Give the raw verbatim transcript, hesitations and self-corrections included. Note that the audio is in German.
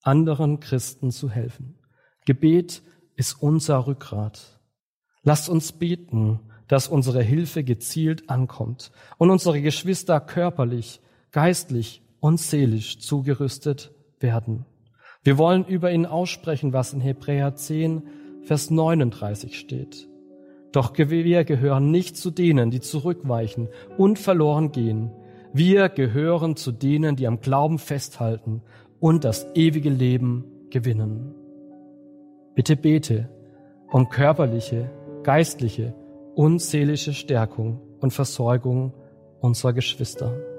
anderen Christen zu helfen. Gebet ist unser Rückgrat. Lasst uns beten, dass unsere Hilfe gezielt ankommt und unsere Geschwister körperlich, geistlich und seelisch zugerüstet werden. Wir wollen über ihn aussprechen, was in Hebräer zehn, Vers neununddreißig steht. Doch wir gehören nicht zu denen, die zurückweichen und verloren gehen. Wir gehören zu denen, die am Glauben festhalten und das ewige Leben gewinnen. Bitte bete um körperliche, geistliche und seelische Stärkung und Versorgung unserer Geschwister.